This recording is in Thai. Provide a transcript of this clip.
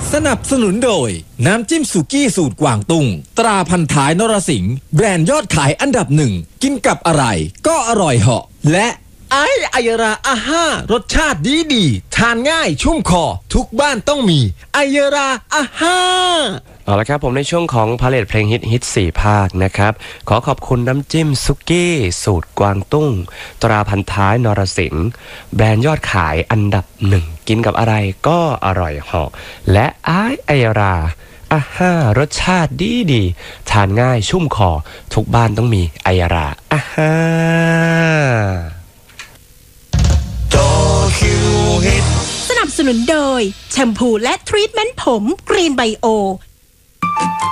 สนับสนุนโดยน้ำจิ้มสุกี้สูตรกวางตุ้งตราพันท้ายนรสิงห์แบรนด์ยอดขายอันดับหนึ่งกินกับอะไรก็อร่อยเหาะและไอราอาห้ารสชาติดีทานง่ายชุ่มคอทุกบ้านต้องมีไอราอาห้าเอาละครับผมในช่วงของพาเลทเพลงฮิต4ภาคนะครับขอขอบคุณน้ำจิ้มซุกี้สูตรกวางตุ้งตราพันท้ายนรสิงห์แบรนด์ยอดขายอันดับหนึ่งกินกับอะไรก็อร่อยเหาะและไอราอาห้ารสชาติดีทานง่ายชุ่มคอทุกบ้านต้องมีไอราอาห้าสนับสนุนโดยแชมพูและทรีทเมนต์ผมกรีนไบโอ